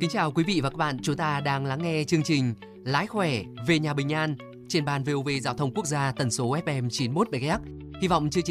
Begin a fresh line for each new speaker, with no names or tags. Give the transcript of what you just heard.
Kính chào quý vị và các bạn, chúng ta đang lắng nghe chương trình Lái khỏe về nhà bình an trên ban VOV Giao thông Quốc gia tần số FM 91 MHz. Hy vọng chương trình